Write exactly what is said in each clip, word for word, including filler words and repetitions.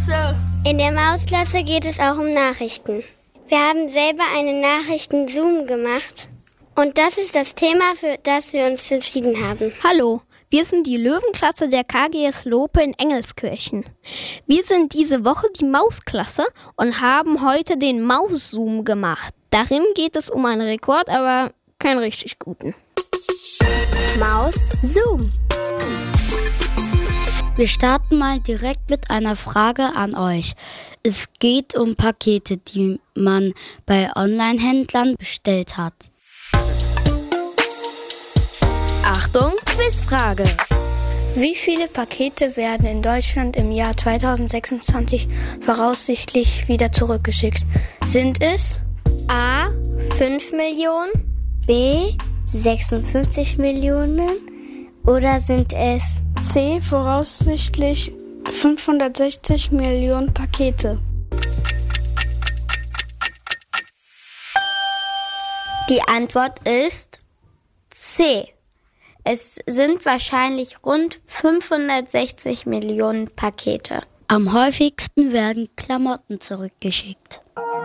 Mausklasse. In der Mausklasse geht es auch um Nachrichten. Wir haben selber einen Nachrichten-Zoom gemacht. Und das ist das Thema, für das wir uns entschieden haben. Hallo, wir sind die Löwenklasse der K G S Lope in Engelskirchen. Wir sind diese Woche die Mausklasse und haben heute den Maus-Zoom gemacht. Darin geht es um einen Rekord, aber keinen richtig guten. Maus-Zoom. Wir starten mal direkt mit einer Frage an euch. Es geht um Pakete, die man bei Online-Händlern bestellt hat. Achtung, Quizfrage. Wie viele Pakete werden in Deutschland im Jahr zweitausendsechsundzwanzig voraussichtlich wieder zurückgeschickt? Sind es A. fünf Millionen, B. sechsundfünfzig Millionen oder sind es C. voraussichtlich fünfhundertsechzig Millionen Pakete? Die Antwort ist C. Es sind wahrscheinlich rund fünfhundertsechzig Millionen Pakete. Am häufigsten werden Klamotten zurückgeschickt.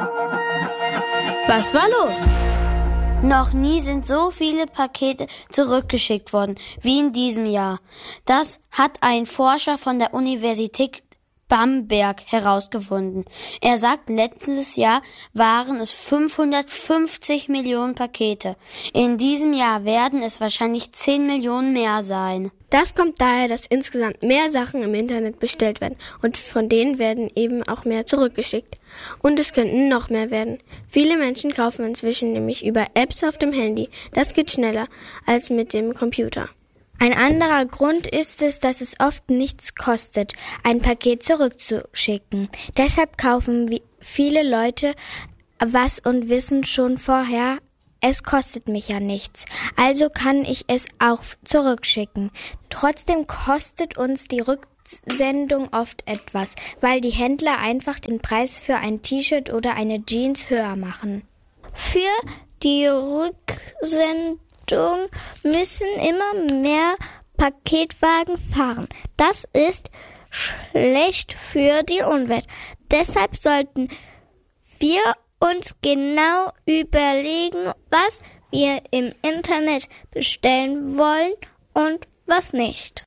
Was war los? Noch nie sind so viele Pakete zurückgeschickt worden wie in diesem Jahr. Das hat ein Forscher von der Universität Bamberg herausgefunden. Er sagt, letztes Jahr waren es fünfhundertfünfzig Millionen Pakete. In diesem Jahr werden es wahrscheinlich zehn Millionen mehr sein. Das kommt daher, dass insgesamt mehr Sachen im Internet bestellt werden und von denen werden eben auch mehr zurückgeschickt. Und es könnten noch mehr werden. Viele Menschen kaufen inzwischen nämlich über Apps auf dem Handy. Das geht schneller als mit dem Computer. Ein anderer Grund ist es, dass es oft nichts kostet, ein Paket zurückzuschicken. Deshalb kaufen viele Leute was und wissen schon vorher, es kostet mich ja nichts, also kann ich es auch zurückschicken. Trotzdem kostet uns die Rücksendung oft etwas, weil die Händler einfach den Preis für ein T-Shirt oder eine Jeans höher machen. Für die Rücksendung müssen immer mehr Paketwagen fahren. Das ist schlecht für die Umwelt. Deshalb sollten wir uns genau überlegen, was wir im Internet bestellen wollen und was nicht.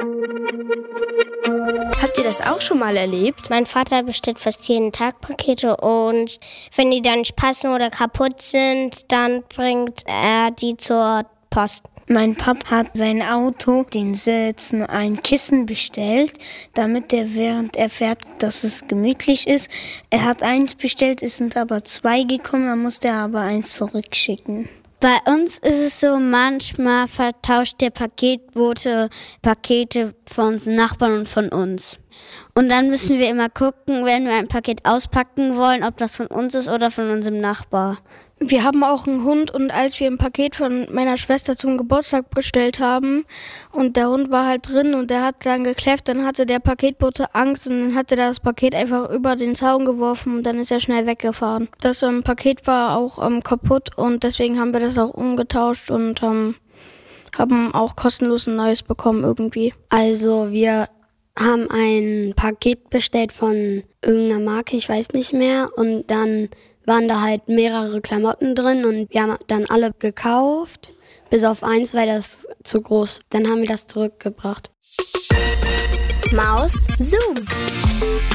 Habt ihr das auch schon mal erlebt? Mein Vater bestellt fast jeden Tag Pakete und wenn die dann nicht passen oder kaputt sind, dann bringt er die zur Post. Mein Papa hat sein Auto, den Sitzen, ein Kissen bestellt, damit er, während er fährt, dass es gemütlich ist. Er hat eins bestellt, es sind aber zwei gekommen, dann musste er aber eins zurückschicken. Bei uns ist es so, manchmal vertauscht der Paketbote Pakete von unseren Nachbarn und von uns. Und dann müssen wir immer gucken, wenn wir ein Paket auspacken wollen, ob das von uns ist oder von unserem Nachbar. Wir haben auch einen Hund und als wir ein Paket von meiner Schwester zum Geburtstag bestellt haben und der Hund war halt drin und der hat dann gekläfft, dann hatte der Paketbote Angst und dann hat er das Paket einfach über den Zaun geworfen und dann ist er schnell weggefahren. Das ähm, Paket war auch ähm, kaputt und deswegen haben wir das auch umgetauscht und ähm, haben auch kostenlos ein neues bekommen irgendwie. Also wir haben ein Paket bestellt von irgendeiner Marke, ich weiß nicht mehr, und dann waren da halt mehrere Klamotten drin und wir haben dann alle gekauft, bis auf eins, weil das zu groß. Dann haben wir das zurückgebracht. Maus-Zoom.